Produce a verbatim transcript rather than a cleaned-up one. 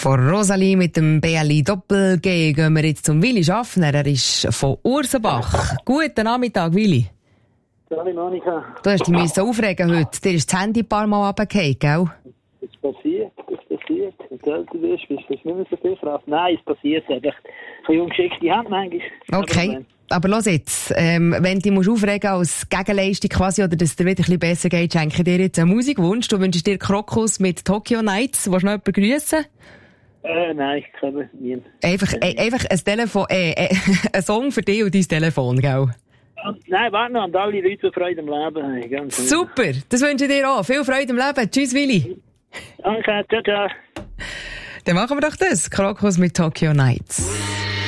Von Rosalie mit dem B L I Doppel-G gehen wir jetzt zum Willi Schaffner. Er ist von Ursenbach. Guten Nachmittag, Willi. Hallo Monika. Du hast dich müssen aufregen heute. Dir ist das Handy ein paar Mal runtergefallen, gell? Das passiert, das passiert. Wenn du älter bist, bist du nicht mehr so viel Kraft. Nein, es passiert einfach. Von ungeschickte Hand manchmal. Okay. Aber los jetzt, ähm, wenn du dich musst aufregen als Gegenleistung quasi, oder dass es dir wieder ein bisschen besser geht, schenke ich dir jetzt einen Musikwunsch. Du wünschst dir Krokus mit Tokyo Nights. Willst du noch jemanden grüssen? Äh, nein, ich kann nicht. Einfach, äh, einfach ein Telefon, äh, äh, ein Song für dich und dein Telefon, gell? Nein, warte noch, an alle Leute, die Freude im Leben haben. Ganz Super, das wünsche ich dir auch. Viel Freude im Leben. Tschüss, Willi. Danke, ciao, ciao. Dann machen wir doch das. Krokus mit Tokyo Nights.